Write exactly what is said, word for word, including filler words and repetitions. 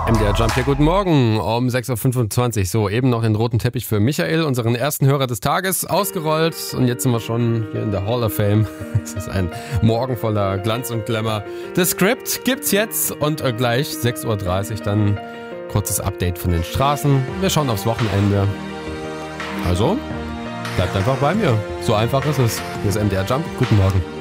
M D R Jump hier, guten Morgen um sechs Uhr fünfundzwanzig. So, eben noch den roten Teppich für Michael, unseren ersten Hörer des Tages, ausgerollt. Und jetzt sind wir schon hier in der Hall of Fame. Es ist ein Morgen voller Glanz und Glamour. Das Skript gibt's jetzt und äh, gleich sechs Uhr dreißig dann kurzes Update von den Straßen. Wir schauen aufs Wochenende. Also, bleibt einfach bei mir. So einfach ist es. Hier ist M D R Jump. Guten Morgen.